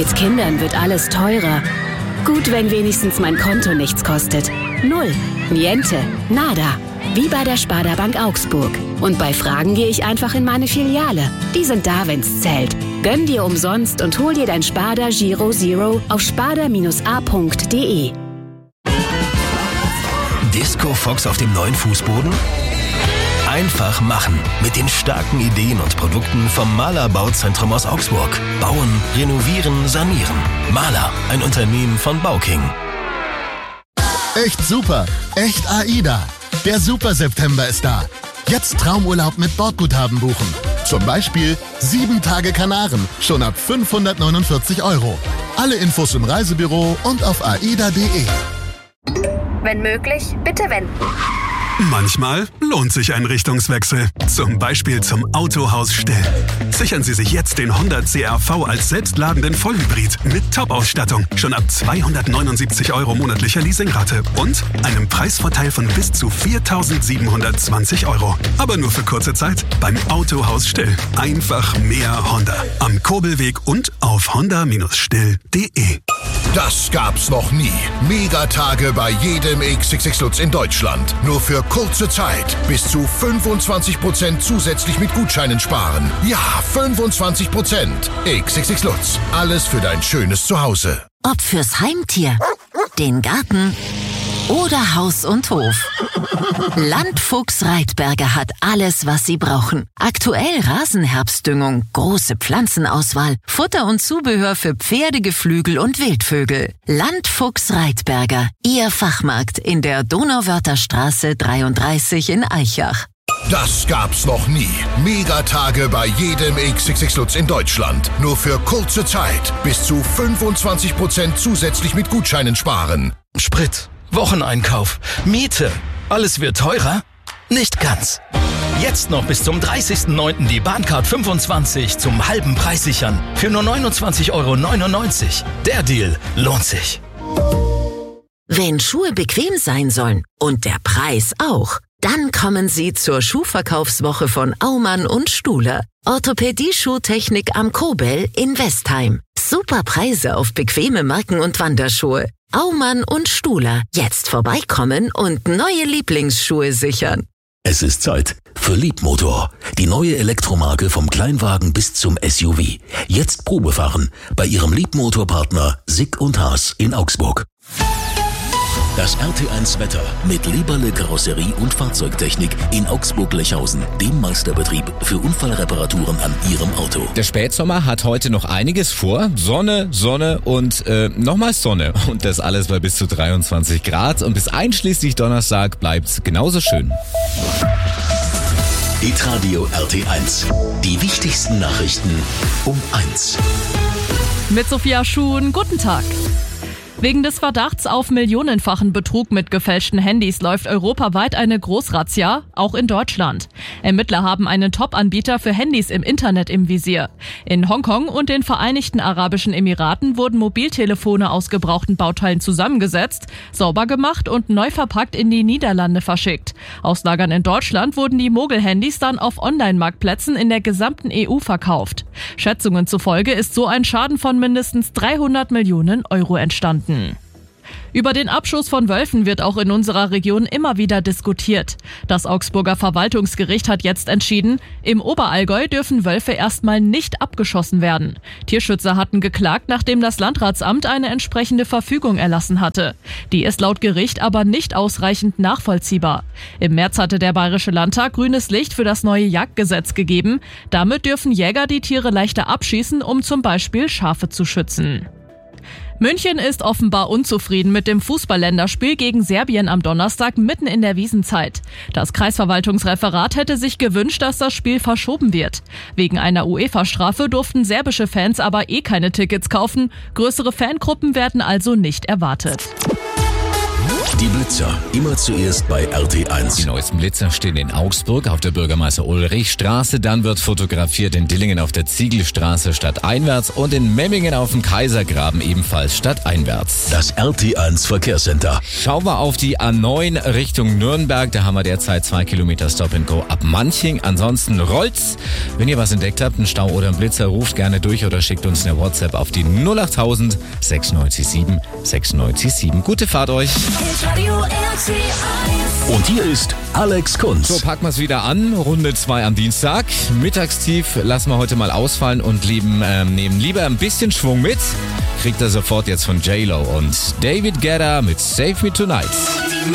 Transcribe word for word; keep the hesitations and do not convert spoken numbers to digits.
Mit Kindern wird alles teurer. Gut, wenn wenigstens mein Konto nichts kostet. Null. Niente. Nada. Wie bei der Sparda Bank Augsburg. Und bei Fragen gehe ich einfach in meine Filiale. Die sind da, wenn's zählt. Gönn dir umsonst und hol dir dein Sparda Giro Zero auf sparda Bindestrich a Punkt de. Disco Fox auf dem neuen Fußboden? Einfach machen. Mit den starken Ideen und Produkten vom Maler Bauzentrum aus Augsburg. Bauen, renovieren, sanieren. Maler, ein Unternehmen von Bauking. Echt super. Echt AIDA. Der Super September ist da. Jetzt Traumurlaub mit Bordguthaben buchen. Zum Beispiel sieben Tage Kanaren, schon ab fünfhundertneunundvierzig Euro. Alle Infos im Reisebüro und auf aida punkt de. Wenn möglich, bitte wenden. Manchmal lohnt sich ein Richtungswechsel. Zum Beispiel zum Autohaus Still. Sichern Sie sich jetzt den hundert C R V als selbstladenden Vollhybrid mit Top-Ausstattung. Schon ab zweihundertneunundsiebzig Euro monatlicher Leasingrate und einem Preisvorteil von bis zu viertausendsiebenhundertzwanzig Euro. Aber nur für kurze Zeit beim Autohaus Still. Einfach mehr Honda. Am Kurbelweg und auf honda Bindestrich still Punkt de. Das gab's noch nie. Megatage bei jedem X X X Lutz in Deutschland. Nur für kurze Zeit. Bis zu fünfundzwanzig Prozent zusätzlich mit Gutscheinen sparen. Ja, fünfundzwanzig Prozent. X X X Lutz. Alles für dein schönes Zuhause. Ob fürs Heimtier, den Garten oder Haus und Hof. Landfuchs Reitberger hat alles, was Sie brauchen. Aktuell Rasenherbstdüngung, große Pflanzenauswahl, Futter und Zubehör für Pferde, Geflügel und Wildvögel. Landfuchs Reitberger, Ihr Fachmarkt in der Donauwörtherstraße dreiunddreißig in Aichach. Das gab's noch nie. Megatage bei jedem X X X Lutz in Deutschland. Nur für kurze Zeit. Bis zu fünfundzwanzig Prozent zusätzlich mit Gutscheinen sparen. Sprit, Wocheneinkauf, Miete. Alles wird teurer? Nicht ganz. Jetzt noch bis zum dreißigsten neunten die Bahncard fünfundzwanzig zum halben Preis sichern. Für nur neunundzwanzig Euro neunundneunzig. Der Deal lohnt sich. Wenn Schuhe bequem sein sollen und der Preis auch, dann kommen Sie zur Schuhverkaufswoche von Aumann und Stuhler. Orthopädie-Schuhtechnik am Kobel in Westheim. Super Preise auf bequeme Marken- und Wanderschuhe. Aumann und Stuhler. Jetzt vorbeikommen und neue Lieblingsschuhe sichern. Es ist Zeit für Leapmotor, die neue Elektromarke vom Kleinwagen bis zum S U V. Jetzt Probefahren bei Ihrem Leapmotor-Partner Sick und Haas in Augsburg. Das R T eins Wetter mit Lieberle Karosserie und Fahrzeugtechnik in Augsburg-Lechhausen, dem Meisterbetrieb für Unfallreparaturen an Ihrem Auto. Der Spätsommer hat heute noch einiges vor. Sonne, Sonne und äh, nochmals Sonne. Und das alles bei bis zu dreiundzwanzig Grad. Und bis einschließlich Donnerstag bleibt's genauso schön. Hitradio R T eins. Die wichtigsten Nachrichten um eins. Mit Sophia Schuhn, guten Tag. Wegen des Verdachts auf millionenfachen Betrug mit gefälschten Handys läuft europaweit eine Großrazzia, auch in Deutschland. Ermittler haben einen Top-Anbieter für Handys im Internet im Visier. In Hongkong und den Vereinigten Arabischen Emiraten wurden Mobiltelefone aus gebrauchten Bauteilen zusammengesetzt, sauber gemacht und neu verpackt in die Niederlande verschickt. Aus Lagern in Deutschland wurden die Mogel-Handys dann auf Online-Marktplätzen in der gesamten E U verkauft. Schätzungen zufolge ist so ein Schaden von mindestens dreihundert Millionen Euro entstanden. Über den Abschuss von Wölfen wird auch in unserer Region immer wieder diskutiert. Das Augsburger Verwaltungsgericht hat jetzt entschieden, im Oberallgäu dürfen Wölfe erstmal nicht abgeschossen werden. Tierschützer hatten geklagt, nachdem das Landratsamt eine entsprechende Verfügung erlassen hatte. Die ist laut Gericht aber nicht ausreichend nachvollziehbar. Im März hatte der Bayerische Landtag grünes Licht für das neue Jagdgesetz gegeben. Damit dürfen Jäger die Tiere leichter abschießen, um zum Beispiel Schafe zu schützen. München ist offenbar unzufrieden mit dem Fußballländerspiel gegen Serbien am Donnerstag mitten in der Wiesenzeit. Das Kreisverwaltungsreferat hätte sich gewünscht, dass das Spiel verschoben wird. Wegen einer UEFA-Strafe durften serbische Fans aber eh keine Tickets kaufen. Größere Fangruppen werden also nicht erwartet. Die Blitzer, immer zuerst bei R T eins. Die neuesten Blitzer stehen in Augsburg auf der Bürgermeister-Ulrich-Straße. Dann wird fotografiert in Dillingen auf der Ziegelstraße stadteinwärts und in Memmingen auf dem Kaisergraben ebenfalls stadteinwärts. Das R T eins Verkehrscenter. Schauen wir auf die A neun Richtung Nürnberg. Da haben wir derzeit zwei Kilometer Stop and Go ab Manching. Ansonsten rollt's. Wenn ihr was entdeckt habt, einen Stau oder einen Blitzer, ruft gerne durch oder schickt uns eine WhatsApp auf die null acht tausend sechsundneunzig sieben sechsundneunzig sieben. Gute Fahrt euch. Und hier ist Alex Kunz. So, packen wir es wieder an. Runde zwei am Dienstag. Mittagstief lassen wir heute mal ausfallen und lieben, ähm, nehmen lieber ein bisschen Schwung mit. Kriegt er sofort jetzt von J-Lo und David Guetta mit Save Me Tonight.